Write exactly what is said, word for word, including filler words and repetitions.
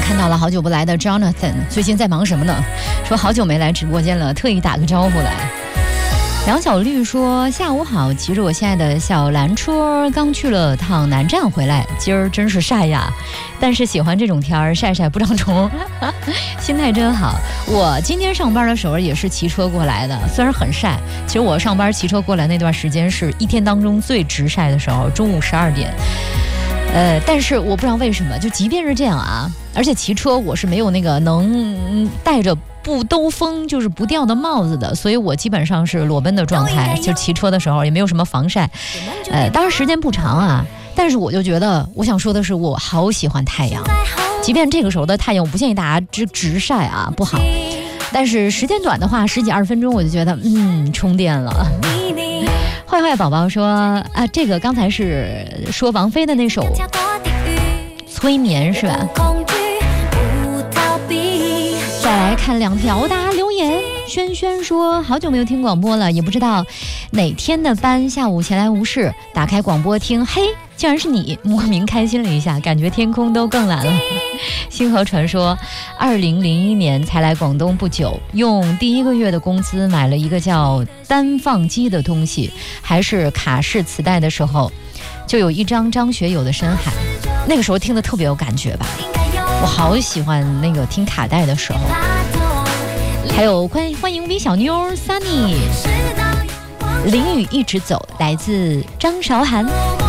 看到了好久不来的 Jonathan， 最近在忙什么呢？说好久没来直播间了，特意打个招呼来。梁小绿说下午好，骑着我心爱的小蓝车，刚去了趟南站回来，今儿真是晒呀，但是喜欢这种天儿，晒晒不长虫，心态真好。我今天上班的时候也是骑车过来的，虽然很晒，其实我上班骑车过来那段时间是一天当中最直晒的时候，中午十二点。呃，但是我不知道为什么，就即便是这样啊，而且骑车我是没有那个能带着不兜风就是不掉的帽子的，所以我基本上是裸奔的状态，就骑车的时候也没有什么防晒。呃，当然时间不长啊，但是我就觉得，我想说的是，我好喜欢太阳，即便这个时候的太阳，我不建议大家直直晒啊，不好。但是时间短的话，十几二十分钟，我就觉得嗯，充电了。坏坏宝宝说啊，这个刚才是说王菲的那首催眠是吧？再来看两条大家留言。轩轩说好久没有听广播了，也不知道哪天的班下午闲来无事打开广播听，嘿，竟然是你，莫名开心了一下，感觉天空都更蓝了。星河传说二零零一年才来广东不久，用第一个月的工资买了一个叫单放机的东西，还是卡式磁带的时候，就有一张张学友的深海，那个时候听得特别有感觉吧，我好喜欢那个听卡带的时候。还有欢欢迎 V 小妞 Sunny， 淋雨一直走，来自张韶涵。